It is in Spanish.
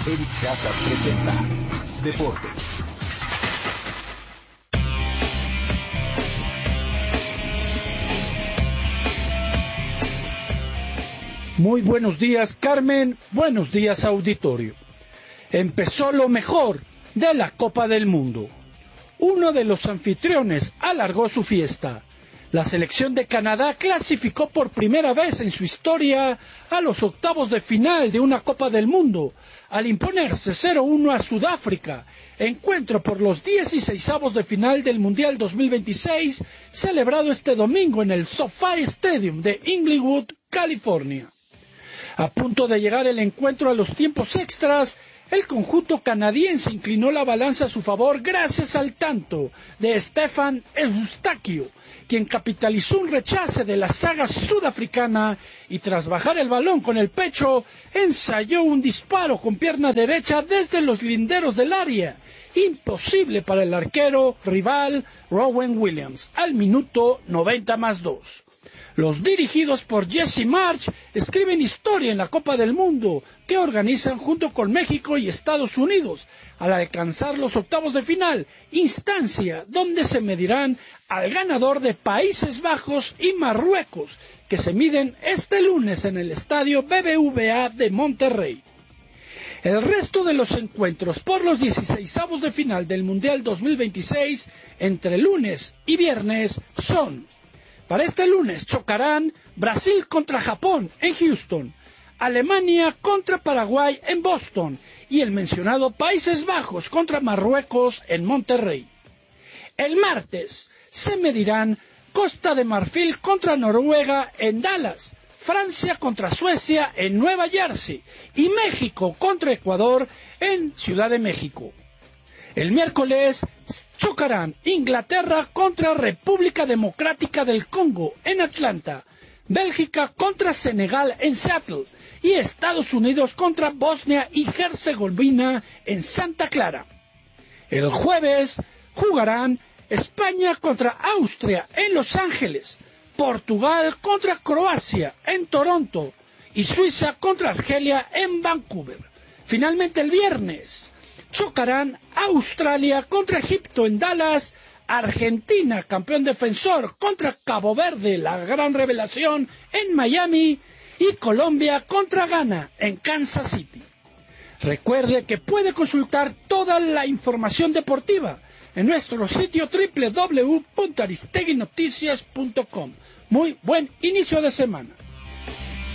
Eric Casas presenta Deportes. Muy buenos días, Carmen. Buenos días, auditorio. Empezó lo mejor de la Copa del Mundo. Uno de los anfitriones alargó su fiesta. La selección de Canadá clasificó por primera vez en su historia a los octavos de final de una Copa del Mundo, al imponerse 0-1 a Sudáfrica, encuentro por los 16avos de final del Mundial 2026, celebrado este domingo en el SoFi Stadium de Inglewood, California. A punto de llegar el encuentro a los tiempos extras, el conjunto canadiense inclinó la balanza a su favor gracias al tanto de Stefan Eustáquio, quien capitalizó un rechace de la saga sudafricana y tras bajar el balón con el pecho, ensayó un disparo con pierna derecha desde los linderos del área, imposible para el arquero rival Rowan Williams, al minuto 90+2. Los dirigidos por Jesse Marsch escriben historia en la Copa del Mundo que organizan junto con México y Estados Unidos al alcanzar los octavos de final, instancia donde se medirán al ganador de Países Bajos y Marruecos, que se miden este lunes en el estadio BBVA de Monterrey. El resto de los encuentros por los 16avos de final del Mundial 2026 entre lunes y viernes son: para este lunes chocarán Brasil contra Japón en Houston, Alemania contra Paraguay en Boston y el mencionado Países Bajos contra Marruecos en Monterrey. El martes se medirán Costa de Marfil contra Noruega en Dallas, Francia contra Suecia en Nueva Jersey y México contra Ecuador en Ciudad de México. El miércoles chocarán Inglaterra contra República Democrática del Congo en Atlanta, Bélgica contra Senegal en Seattle y Estados Unidos contra Bosnia y Herzegovina en Santa Clara. El jueves jugarán España contra Austria en Los Ángeles, Portugal contra Croacia en Toronto y Suiza contra Argelia en Vancouver. Finalmente el viernes chocarán Australia contra Egipto en Dallas, Argentina, campeón defensor, contra Cabo Verde, la gran revelación, en Miami, y Colombia contra Ghana en Kansas City. Recuerde que puede consultar toda la información deportiva en nuestro sitio www.aristeguinoticias.com. Muy buen inicio de semana.